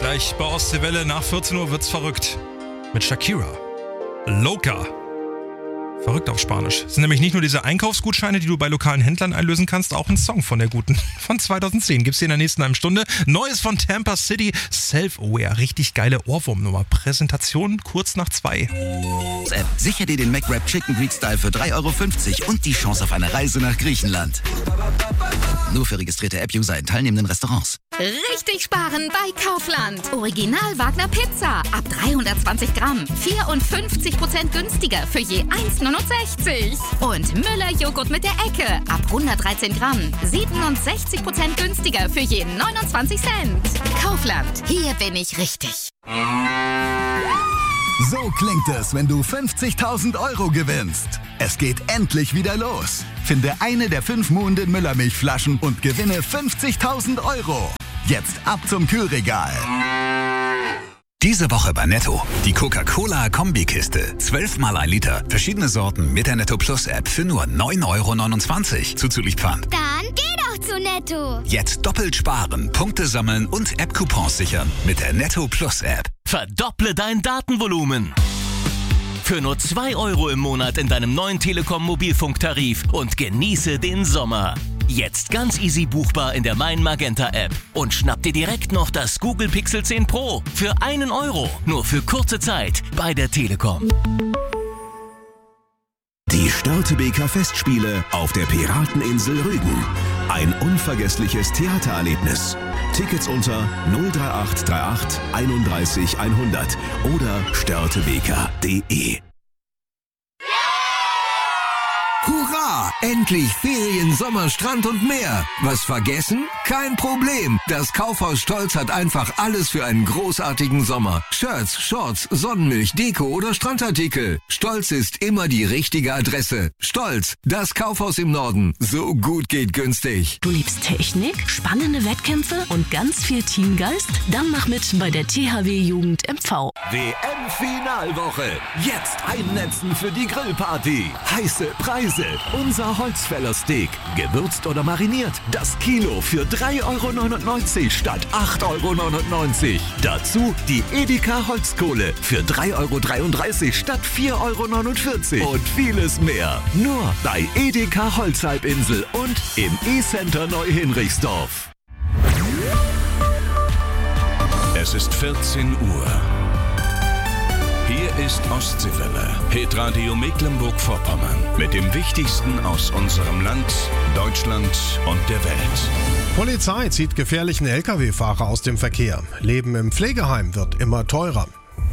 Gleich bei Ostseewelle nach 14 Uhr wird's verrückt. Mit Shakira. Loca. Verrückt auf Spanisch. Das sind nämlich nicht nur diese Einkaufsgutscheine, die du bei lokalen Händlern einlösen kannst, auch ein Song von der Guten. Von 2010 gibt's hier in der nächsten halben Stunde. Neues von Tampa City, Self-Aware. Richtig geile Ohrwurmnummer. Präsentation kurz nach 2. App. Sicher dir den McWrap Chicken Greek Style für 3,50 € und die Chance auf eine Reise nach Griechenland. Nur für registrierte App-User in teilnehmenden Restaurants. Richtig sparen bei Kaufland. Original Wagner Pizza. Ab 320 Gramm. 54% günstiger für je 1,69. Und Müller Joghurt mit der Ecke. Ab 113 Gramm. 67% günstiger für je 29 Cent. Kaufland. Hier bin ich richtig. So klingt es, wenn du 50.000 € gewinnst. Es geht endlich wieder los. Finde eine der 5 Muhnden Müllermilchflaschen und gewinne 50.000 €. Jetzt ab zum Kühlregal. Diese Woche bei Netto. Die Coca-Cola Kombikiste. 12 mal 1 Liter. Verschiedene Sorten mit der Netto Plus App für nur 9,29 € zuzüglich Pfand. Dann geh doch zu Netto. Jetzt doppelt sparen, Punkte sammeln und App-Coupons sichern mit der Netto Plus App. Verdopple dein Datenvolumen. Für nur 2 € im Monat in deinem neuen Telekom Mobilfunktarif und genieße den Sommer. Jetzt ganz easy buchbar in der Mein Magenta App. Und schnapp dir direkt noch das Google Pixel 10 Pro für 1 €. Nur für kurze Zeit bei der Telekom. Die Störtebeker Festspiele auf der Pirateninsel Rügen. Ein unvergessliches Theatererlebnis. Tickets unter 03838 31 100 oder störtebeker.de. Hurra! Endlich Ferien, Sommer, Strand und mehr. Was vergessen? Kein Problem. Das Kaufhaus Stolz hat einfach alles für einen großartigen Sommer. Shirts, Shorts, Sonnenmilch, Deko oder Strandartikel. Stolz ist immer die richtige Adresse. Stolz, das Kaufhaus im Norden. So gut geht günstig. Du liebst Technik, spannende Wettkämpfe und ganz viel Teamgeist? Dann mach mit bei der THW Jugend MV. WM-Finalwoche. Jetzt einnetzen für die Grillparty. Heiße Preise. Unser Holzfällersteak. Gewürzt oder mariniert. Das Kilo für 3,99 € statt 8,99 €. Dazu die Edeka Holzkohle für 3,33 € statt 4,49 €. Und vieles mehr. Nur bei Edeka Holzhalbinsel und im E-Center Neuhinrichsdorf. Es ist 14 Uhr. Hier ist Ostseewelle, Hitradio Mecklenburg-Vorpommern. Mit dem Wichtigsten aus unserem Land, Deutschland und der Welt. Polizei zieht gefährlichen Lkw-Fahrer aus dem Verkehr. Leben im Pflegeheim wird immer teurer.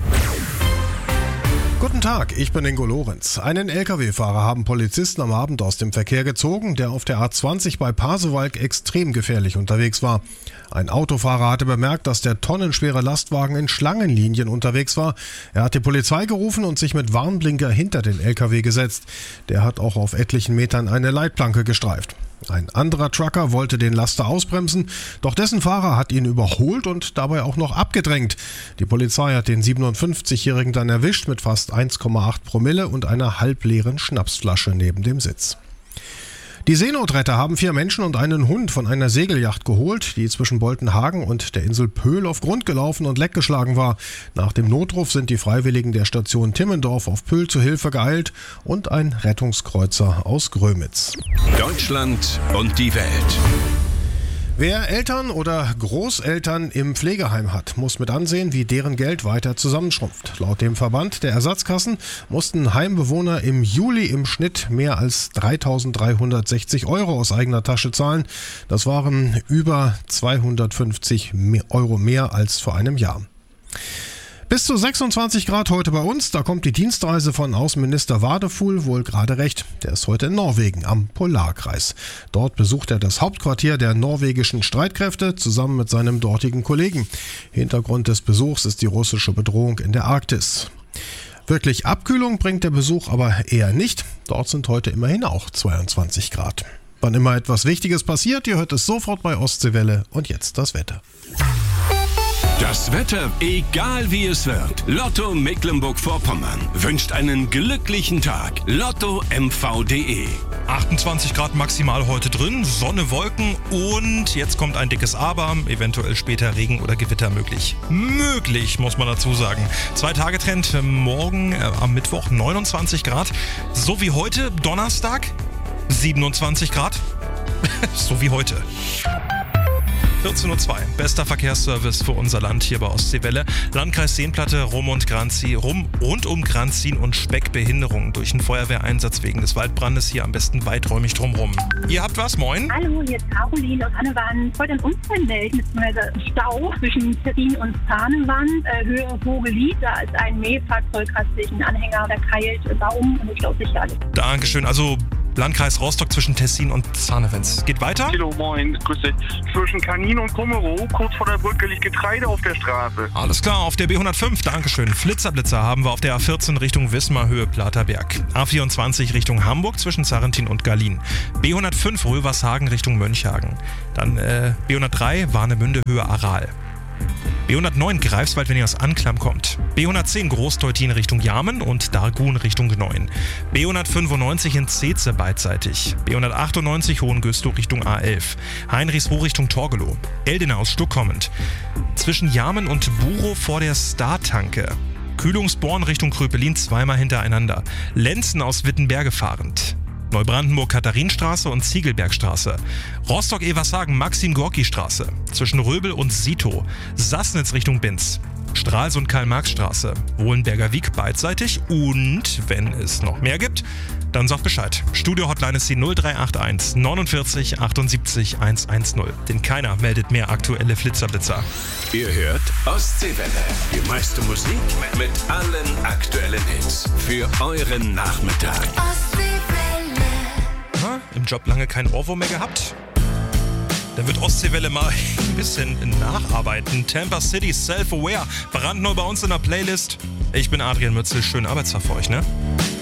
Guten Tag, ich bin Ingo Lorenz. Einen Lkw-Fahrer haben Polizisten am Abend aus dem Verkehr gezogen, der auf der A20 bei Pasewalk extrem gefährlich unterwegs war. Ein Autofahrer hatte bemerkt, dass der tonnenschwere Lastwagen in Schlangenlinien unterwegs war. Er hat die Polizei gerufen und sich mit Warnblinker hinter den Lkw gesetzt. Der hat auch auf etlichen Metern eine Leitplanke gestreift. Ein anderer Trucker wollte den Laster ausbremsen, doch dessen Fahrer hat ihn überholt und dabei auch noch abgedrängt. Die Polizei hat den 57-Jährigen dann erwischt mit fast 1,8 Promille und einer halbleeren Schnapsflasche neben dem Sitz. Die Seenotretter haben 4 Menschen und einen Hund von einer Segelyacht geholt, die zwischen Boltenhagen und der Insel Pöhl auf Grund gelaufen und leckgeschlagen war. Nach dem Notruf sind die Freiwilligen der Station Timmendorf auf Pöhl zu Hilfe geeilt und ein Rettungskreuzer aus Grömitz. Deutschland und die Welt. Wer Eltern oder Großeltern im Pflegeheim hat, muss mit ansehen, wie deren Geld weiter zusammenschrumpft. Laut dem Verband der Ersatzkassen mussten Heimbewohner im Juli im Schnitt mehr als 3.360 € aus eigener Tasche zahlen. Das waren über 250 € mehr als vor einem Jahr. Bis zu 26 Grad heute bei uns, da kommt die Dienstreise von Außenminister Wadefuhl wohl gerade recht. Der ist heute in Norwegen am Polarkreis. Dort besucht er das Hauptquartier der norwegischen Streitkräfte zusammen mit seinem dortigen Kollegen. Hintergrund des Besuchs ist die russische Bedrohung in der Arktis. Wirklich Abkühlung bringt der Besuch aber eher nicht. Dort sind heute immerhin auch 22 Grad. Wann immer etwas Wichtiges passiert, ihr hört es sofort bei Ostseewelle. Und jetzt das Wetter. Das Wetter, egal wie es wird. Lotto Mecklenburg-Vorpommern wünscht einen glücklichen Tag. LottoMV.de 28 Grad maximal heute drin, Sonne, Wolken und jetzt kommt ein dickes Aber, eventuell später Regen oder Gewitter möglich. Möglich, muss man dazu sagen. 2-Tage-Trend, morgen am Mittwoch 29 Grad, so wie heute, Donnerstag 27 Grad, so wie heute. 14.02 Uhr, bester Verkehrsservice für unser Land hier bei Ostseewelle. Landkreis Seenplatte, rund um Granzin und Speckbehinderungen durch einen Feuerwehreinsatz wegen des Waldbrandes hier am besten weiträumig drumherum. Ihr habt was? Moin? Hallo, hier ist Caroline aus Annewand. Ich wollte einen Unfall melden, beziehungsweise Stau zwischen Tessin und Zahnewand, Höhe Vogelied. Da ist ein Mähfahrzeug, hat sich ein Anhänger verkeilt, Baum und ich glaube sicher alles. Dankeschön, also Landkreis Rostock zwischen Tessin und Zahnewand. Geht weiter? Hallo, moin, grüß dich. Zwischen Kanin und Kummerow, kurz vor der Brücke, liegt Getreide auf der Straße. Alles klar, auf der B105, Dankeschön. Flitzer haben wir auf der A14 Richtung Wismar, Höhe Platerberg. A24 Richtung Hamburg zwischen Sarrentin und Gallien. B105 Rövershagen Richtung Mönchhagen. Dann B103 Warnemünde, Höhe Aral. B109 Greifswald, wenn ihr aus Anklam kommt. B110 Großteutin Richtung Jarmen und Dargun Richtung Gneuen. B195 in Zeze beidseitig. B198 Hohengüstow Richtung A11. Heinrichsruh Richtung Torgelow. Eldena aus Stuck kommend. Zwischen Jarmen und Burow vor der Startanke. Kühlungsborn Richtung Kröpelin zweimal hintereinander. Lenzen aus Wittenberge fahrend. Neubrandenburg-Katharinenstraße und Ziegelbergstraße. Rostock-Evershagen Maxim-Gorki-Straße. Zwischen Röbel und Sito. Sassnitz Richtung Binz. Stralsund Karl-Marx-Straße. Wohlenberger Wiek beidseitig. Und wenn es noch mehr gibt, dann sagt Bescheid. Studio-Hotline ist die 0381 49 78 110. Denn keiner meldet mehr aktuelle Flitzerblitzer. Ihr hört Ostseewelle. Die meiste Musik mit allen aktuellen Hits. Für euren Nachmittag. Im Job lange kein Ohrwurm mehr gehabt? Dann wird Ostseewelle mal ein bisschen nacharbeiten. Tampa City Self-Aware, brandneu bei uns in der Playlist. Ich bin Adrian Mützel, schönen Arbeitstag für euch, ne?